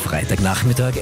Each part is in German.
Freitagnachmittag,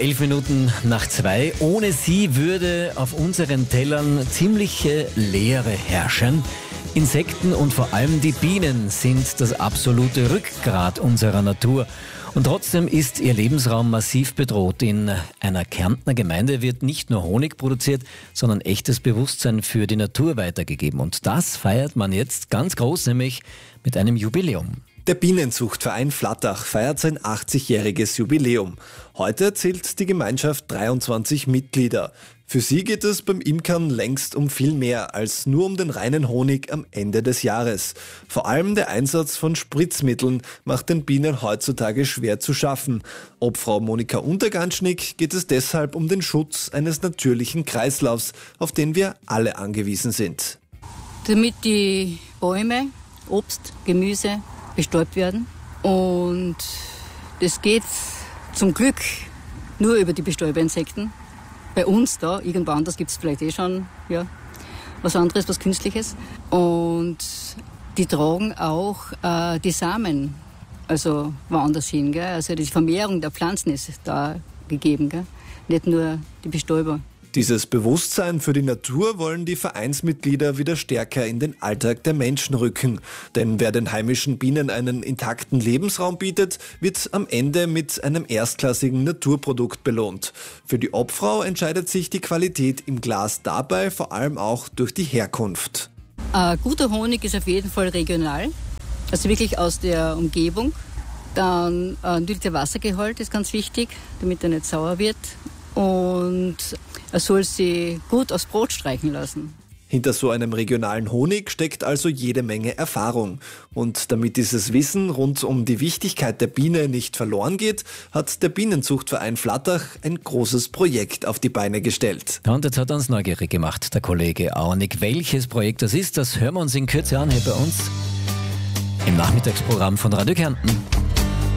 11:11. Ohne sie würde auf unseren Tellern ziemliche Leere herrschen. Insekten und vor allem die Bienen sind das absolute Rückgrat unserer Natur. Und trotzdem ist ihr Lebensraum massiv bedroht. In einer Kärntner Gemeinde wird nicht nur Honig produziert, sondern echtes Bewusstsein für die Natur weitergegeben. Und das feiert man jetzt ganz groß, nämlich mit einem Jubiläum. Der Bienenzuchtverein Flattach feiert sein 80-jähriges Jubiläum. Heute zählt die Gemeinschaft 23 Mitglieder. Für sie geht es beim Imkern längst um viel mehr als nur um den reinen Honig am Ende des Jahres. Vor allem der Einsatz von Spritzmitteln macht den Bienen heutzutage schwer zu schaffen. Obfrau Monika Unterganschnick geht es deshalb um den Schutz eines natürlichen Kreislaufs, auf den wir alle angewiesen sind. Damit die Bäume, Obst, Gemüse bestäubt werden. Und das geht zum Glück nur über die Bestäuberinsekten. Bei uns da, irgendwo anders gibt es vielleicht schon was anderes, was Künstliches. Und die tragen auch die Samen, also woanders hin. Gell? Also die Vermehrung der Pflanzen ist da gegeben, gell? Nicht nur die Bestäuber. Dieses Bewusstsein für die Natur wollen die Vereinsmitglieder wieder stärker in den Alltag der Menschen rücken. Denn wer den heimischen Bienen einen intakten Lebensraum bietet, wird am Ende mit einem erstklassigen Naturprodukt belohnt. Für die Obfrau entscheidet sich die Qualität im Glas dabei vor allem auch durch die Herkunft. Guter Honig ist auf jeden Fall regional, also wirklich aus der Umgebung. Dann natürlich der Wassergehalt ist ganz wichtig, damit er nicht sauer wird. Und er soll sie gut aufs Brot streichen lassen. Hinter so einem regionalen Honig steckt also jede Menge Erfahrung. Und damit dieses Wissen rund um die Wichtigkeit der Biene nicht verloren geht, hat der Bienenzuchtverein Flattach ein großes Projekt auf die Beine gestellt. Und jetzt hat er uns neugierig gemacht, der Kollege Aunig. Welches Projekt das ist, das hören wir uns in Kürze an hier bei uns im Nachmittagsprogramm von Radio Kärnten.